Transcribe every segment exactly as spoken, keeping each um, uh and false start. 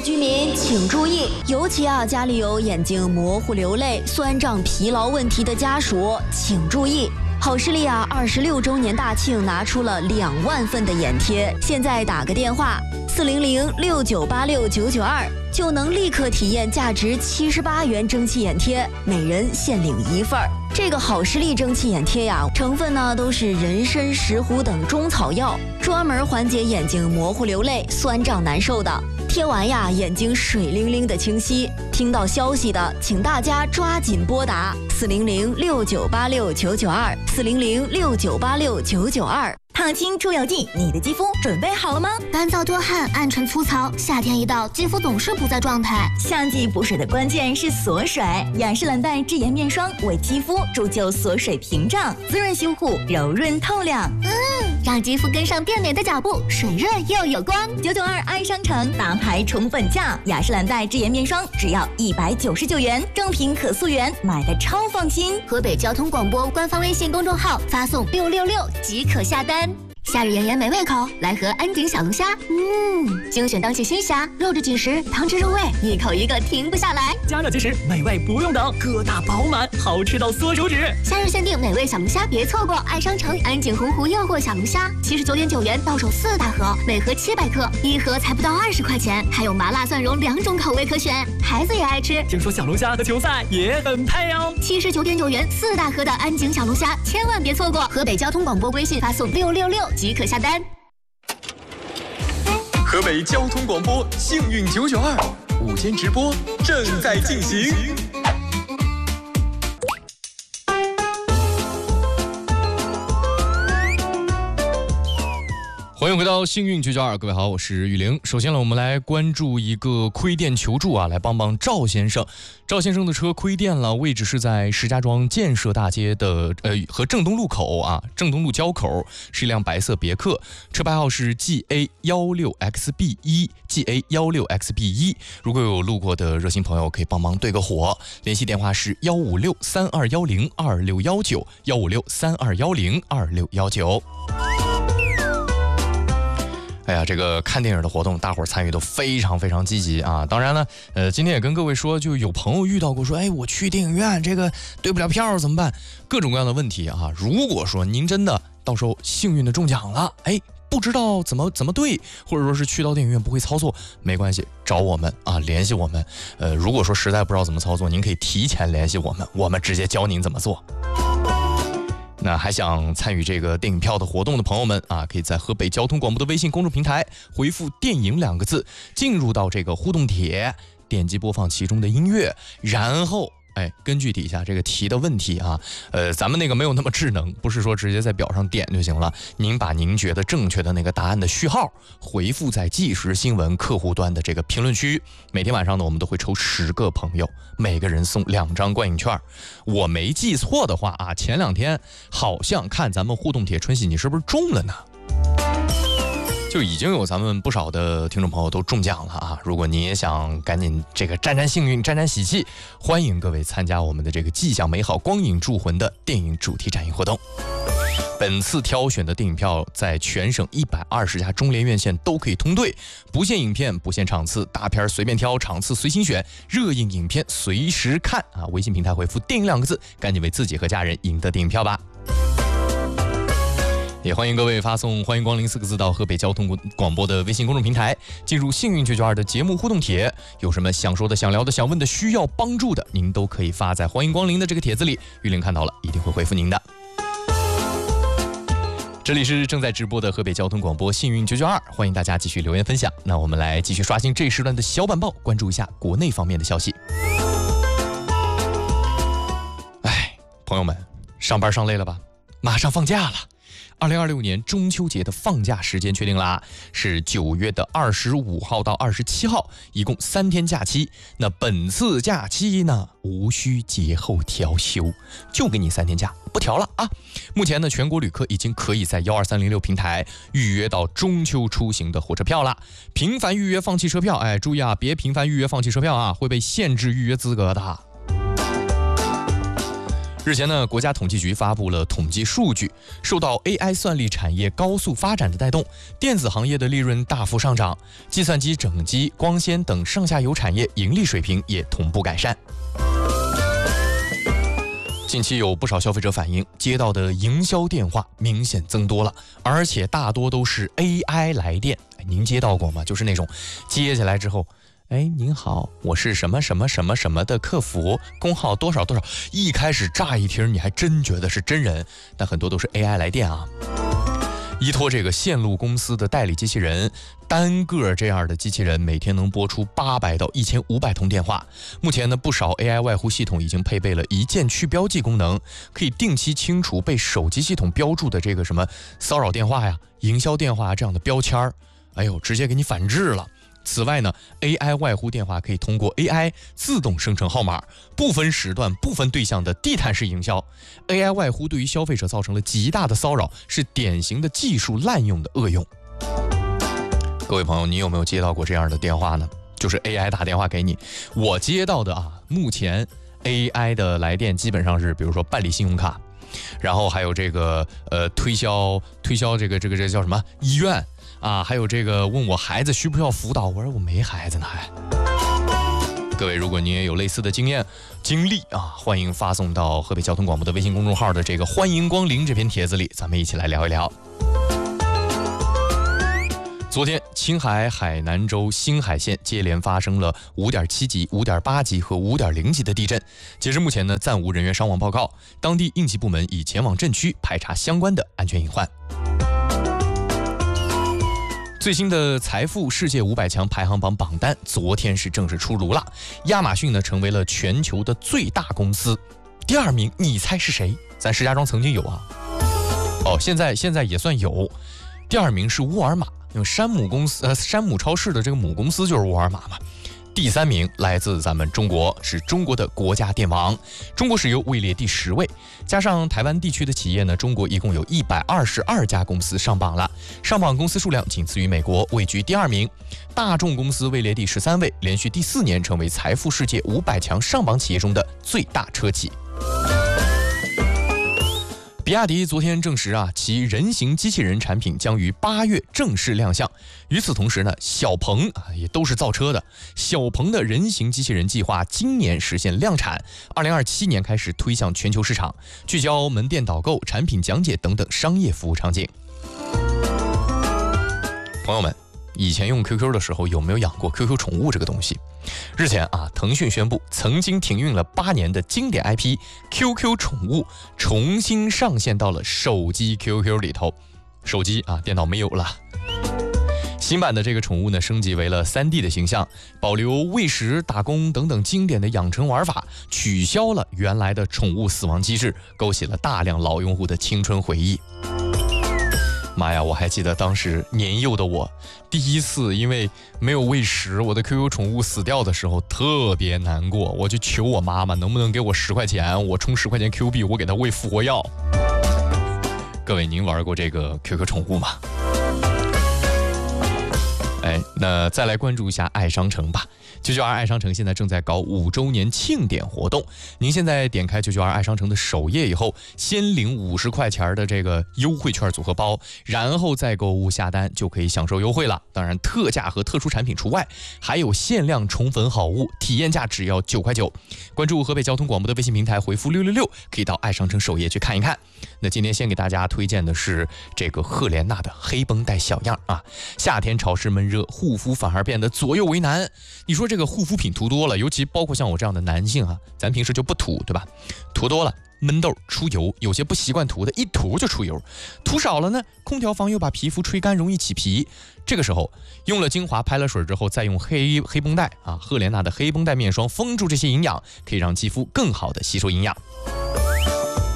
居民请注意，尤其啊家里有眼睛模糊、流泪、酸胀、疲劳问题的家属，请注意。好视力啊，二十六周年大庆拿出了两万份的眼贴，现在打个电话四零零六九八六九九二，就能立刻体验价值七十八元蒸汽眼贴，每人限领一份儿。这个好视力蒸汽眼贴呀，成分呢都是人参、石斛等中草药，专门缓解眼睛模糊、流泪、酸胀难受的。贴完呀，眼睛水灵灵的清晰。听到消息的，请大家抓紧拨打四零零六九八六九九二，四零零六九八六九九二。 烫青出油剂，你的肌肤准备好了吗？ 干燥多汗、暗沉粗糙，夏天一到，肌肤总是不在状态。 夏季补水的关键是锁水，雅诗兰黛智颜面霜为肌肤铸就锁水屏障，滋润修护，柔润透亮。 嗯，让肌肤跟上变美的脚步，水润又有光。 九九二爱商城大牌宠粉价，雅诗兰黛智颜面霜只要一百九十九元，正品可溯源，买的超放心。 河北交通广播官方微信公众号发送六六六即可下单。夏日炎炎没胃口，来盒安井小龙虾。嗯，精选当季新虾，肉质紧实，汤汁入味，一口一个停不下来。 加热即食，美味不用等，个大饱满，好吃到缩手指。 夏日限定美味小龙虾，别错过！爱商城安井洪湖诱惑小龙虾，七十九点九元到手四大盒，每盒七百克，一盒才不到二十块钱，还有麻辣蒜蓉两种口味可选，孩子也爱吃。 听说小龙虾和球赛也很配哦。 七十九点九元四大盒的安井小龙虾，千万别错过！河北交通广播微信发送六六六即可下单。 河北交通广播幸运九九二午间直播正在进行。 欢迎回到幸运九九二，各位好，我是玉玲。首先呢，我们来关注一个亏电求助啊，来帮帮赵先生。赵先生的车亏电了，位置是在石家庄建设大街的呃和正东路口啊，正东路交口，是一辆白色别克，车牌号是 G A 一六 X B 一 G A 一六 X B 一。如果有路过的热心朋友，可以帮忙对个火，联系电话是幺五六三二幺零二六幺九幺五六三二幺零二六幺九。哎呀，这个看电影的活动，大伙儿参与都非常非常积极啊！当然呢，呃，今天也跟各位说，就有朋友遇到过说，哎，我去电影院这个对不了票怎么办？各种各样的问题啊！如果说您真的到时候幸运的中奖了，哎，不知道怎么怎么对，或者说是去到电影院不会操作，没关系，找我们啊，联系我们。呃，如果说实在不知道怎么操作，您可以提前联系我们，我们直接教您怎么做。那还想参与这个电影票的活动的朋友们啊，可以在河北交通广播的微信公众平台回复电影两个字，进入到这个互动帖，点击播放其中的音乐，然后哎，根据底下这个题的问题啊，呃，咱们那个没有那么智能，不是说直接在表上点就行了。您把您觉得正确的那个答案的序号回复在即时新闻客户端的这个评论区。每天晚上呢，我们都会抽十个朋友，每个人送两张观影券。我没记错的话啊，前两天好像看咱们互动帖春喜，你是不是中了呢？就已经有咱们不少的听众朋友都中奖了啊！如果你也想赶紧这个沾沾幸运、沾沾喜气，欢迎各位参加我们的这个吉祥美好、光影铸魂的电影主题展映活动。本次挑选的电影票在全省一百二十家中联院线都可以通兑，不限影片、不限场次，大片随便挑，场次随心选，热映影片随时看啊！微信平台回复“电影”两个字，赶紧为自己和家人赢得电影票吧！也欢迎各位发送欢迎光临四个字到河北交通广播的微信公众平台，进入幸运九九二的节目互动帖，有什么想说的、想聊的、想问的、需要帮助的，您都可以发在欢迎光临的这个帖子里，玉玲看到了一定会回复您的。这里是正在直播的河北交通广播幸运九九二，欢迎大家继续留言分享。那我们来继续刷新这一时段的小板报，关注一下国内方面的消息。哎，朋友们，上班上累了吧？马上放假了。二零二六年中秋节的放假时间确定啦，是九月的二十五号到二十七号，一共三天假期。那本次假期呢，无需节后调休，就给你三天假，不调了啊！目前呢，全国旅客已经可以在幺二三零六平台预约到中秋出行的火车票了。频繁预约放弃车票，哎，注意啊，别频繁预约放弃车票啊，会被限制预约资格的。 日前呢，国家统计局发布了统计数据，受到 A I 算力产业高速发展的带动，电子行业的利润大幅上涨，计算机整机、光纤等上下游产业盈利水平也同步改善。近期有不少消费者反映，接到的营销电话明显增多了，而且大多都是 A I 来电。您接到过吗？就是那种接起来之后，哎，您好，我是什么什么什么什么的客服，工号多少多少。一开始乍一听，你还真觉得是真人，但很多都是 A I 来电啊。依托这个线路公司的代理机器人，单个这样的机器人每天能拨出八百到一千五百通电话。目前呢，不少 A I 外呼系统已经配备了一键去标记功能，可以定期清除被手机系统标注的这个什么骚扰电话呀、营销电话这样的标签儿。哎呦，直接给你反制了。此外呢 ，A I 外呼电话可以通过 A I 自动生成号码，不分时段、不分对象的地毯式营销。A I 外呼对于消费者造成了极大的骚扰，是典型的技术滥用的恶用。各位朋友，你有没有接到过这样的电话呢？就是 A I 打电话给你，我接到的啊，目前 A I 的来电基本上是，比如说办理信用卡，然后还有这个呃推销推销这个这个这个叫什么医院。啊，还有这个问我孩子需不需要辅导，我说我没孩子呢还。各位，如果您也有类似的经验经历啊，欢迎发送到河北交通广播的微信公众号的这个欢迎光临这篇帖子里，咱们一起来聊一聊。昨天，青海海南州兴海县接连发生了五点七级、五点八级和五点零级的地震。截至目前呢，暂无人员伤亡报告。当地应急部门已前往震区排查相关的安全隐患。最新的财富世界五百强排行榜榜单昨天是正式出炉了，亚马逊呢成为了全球的最大公司。第二名，你猜是谁？咱石家庄曾经有啊，哦，现在现在也算有。第二名是沃尔玛，因为山姆公司呃山姆超市的这个母公司就是沃尔玛嘛。第三名来自咱们中国，是中国的国家电网，中国石油位列第十位，加上台湾地区的企业呢，中国一共有一百二十二家公司上榜了，上榜公司数量仅次于美国，位居第二名。大众公司位列第十三位，连续第四年成为财富世界五百强上榜企业中的最大车企。比亚迪昨天证实啊，其人形机器人产品将于八月正式亮相。与此同时呢，小鹏啊也都是造车的，小鹏的人形机器人计划今年实现量产，二零二七年开始推向全球市场，聚焦门店导购、产品讲解等等商业服务场景。朋友们，以前用 Q Q 的时候有没有养过 Q Q 宠物这个东西？日前啊，腾讯宣布曾经停运了八年的经典 I P Q Q 宠物重新上线到了手机 Q Q 里头，手机啊电脑没有了。新版的这个宠物呢，升级为了 三 D 的形象，保留喂食、打工等等经典的养成玩法，取消了原来的宠物死亡机制，勾起了大量老用户的青春回忆。妈呀，我还记得当时年幼的我第一次因为没有喂食，我的 Q Q 宠物死掉的时候特别难过，我就求我妈妈能不能给我十块钱，我充十块钱 Q 币，我给它喂复活药。各位，您玩过这个 Q Q 宠物吗？哎，那再来关注一下爱商城吧。九九二爱商城现在正在搞五周年庆典活动，您现在点开九九二爱商城的首页以后，先领五十块钱的这个优惠券组合包，然后再购物下单就可以享受优惠了。当然，特价和特殊产品除外，还有限量宠粉好物，体验价只要九块九。关注河北交通广播的微信平台，回复六六六，可以到爱商城首页去看一看。那今天先给大家推荐的是这个赫莲娜的黑绷带小样啊，夏天潮湿闷热，护肤反而变得左右为难。你说这个护肤品涂多了，尤其包括像我这样的男性啊，咱平时就不涂，对吧？涂多了闷痘出油，有些不习惯涂的，一涂就出油；涂少了呢，空调房又把皮肤吹干，容易起皮。这个时候用了精华拍了水之后，再用黑黑绷带啊，赫莲娜的黑绷带面霜封住这些营养，可以让肌肤更好的吸收营养。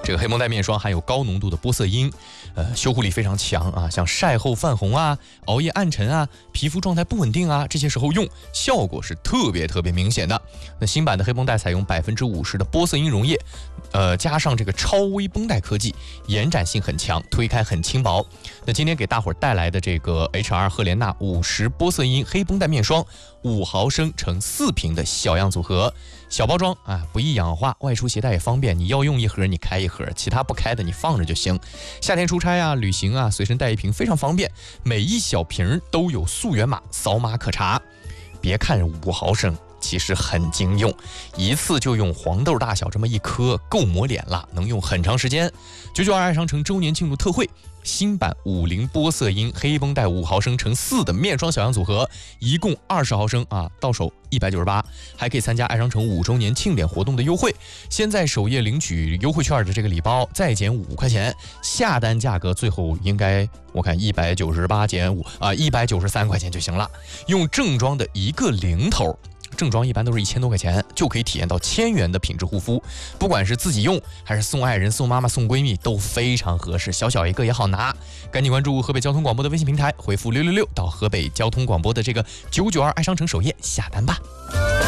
这个黑绷带面霜含有高浓度的玻色因，呃，修护力非常强啊，像晒后泛红啊、熬夜暗沉啊、皮肤状态不稳定啊，这些时候用效果是特别特别明显的。那新版的黑绷带采用百分之五十的玻色因溶液，呃，加上这个超微绷带科技，延展性很强，推开很轻薄。那今天给大伙儿带来的这个 H R 赫莲娜五十玻色因黑绷带面霜，五毫升乘四瓶的小样组合，小包装啊，不易氧化，外出携带也方便。你要用一盒，你开一盒，其他不开的你放着就行。夏天出差啊、旅行啊，随身带一瓶非常方便。每一小瓶都有溯源码，扫码可查。别看五毫升，其实很经用，一次就用黄豆大小这么一颗，够抹脸了，能用很长时间。九九二爱商城周年庆祝特惠，新版五零玻色因黑绷带五毫升乘四的面霜小样组合，一共二十毫升啊，到手一百九十八，还可以参加爱商城五周年庆典活动的优惠。现在首页领取优惠券的这个礼包，再减五块钱，下单价格最后应该我看一百九十八减五啊，一百九十三块钱就行了。用正装的一个零头。正装一般都是一千多块钱，就可以体验到千元的品质护肤，不管是自己用还是送爱人、送妈妈、送闺蜜都非常合适，小小一个也好拿。赶紧关注河北交通广播的微信平台，回复六六六到河北交通广播的这个九九二爱商城首页下单吧。